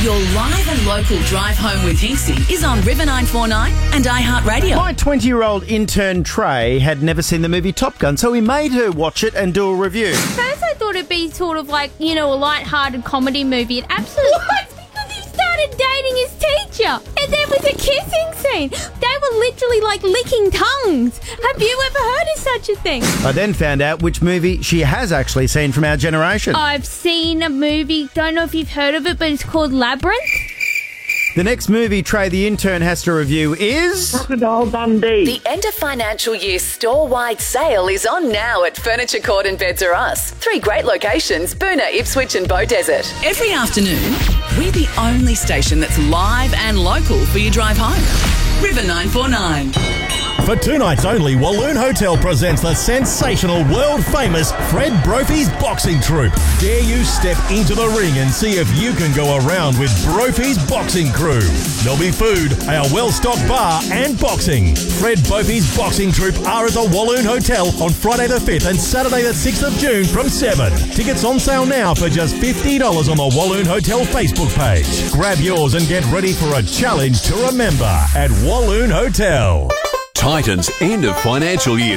Your live and local drive home with Hinksy is on River 949 and iHeartRadio. My 20-year-old intern Trey had never seen the movie Top Gun, so he made her watch it and do a review. First I thought it'd be sort of like, a light-hearted comedy movie. It absolutely was, because he started dating his teacher. And there was a kissing scene. They were literally like licking tongues. Have you ever heard of such a thing? I then found out which movie she has actually seen from our generation. I've seen a movie, don't know if you've heard of it, but it's called Labyrinth. The next movie Trey the intern has to review is... Crocodile Dundee. The end of financial year store-wide sale is on now at Furniture Court and Beds R Us. 3 great locations, Boona, Ipswich and Beaudesert. Every afternoon, we're the only station that's live and local for your drive home. River 949. For 2 nights only, Walloon Hotel presents the sensational, world-famous Fred Brophy's Boxing Troupe. Dare you step into the ring and see if you can go around with Brophy's Boxing Crew. There'll be food, a well-stocked bar and boxing. Fred Brophy's Boxing Troupe are at the Walloon Hotel on Friday the 5th and Saturday the 6th of June from 7. Tickets on sale now for just $50 on the Walloon Hotel Facebook page. Grab yours and get ready for a challenge to remember at Walloon Hotel. Titans end of financial year